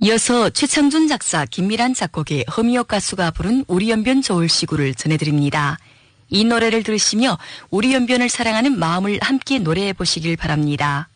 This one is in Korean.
이어서 최창준 작사, 김미란 작곡의 허미옥 가수가 부른 우리 연변 좋을 시구를 전해드립니다. 이 노래를 들으시며 우리 연변을 사랑하는 마음을 함께 노래해 보시길 바랍니다.